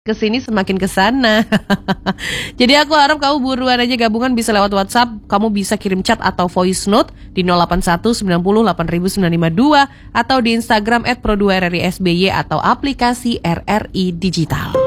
kesini semakin kesana. Jadi aku harap kamu buruan aja gabungan, bisa lewat WhatsApp. Kamu bisa kirim chat atau voice note di 081 90 8952 atau di Instagram @pro2rrisby atau aplikasi RRI Digital.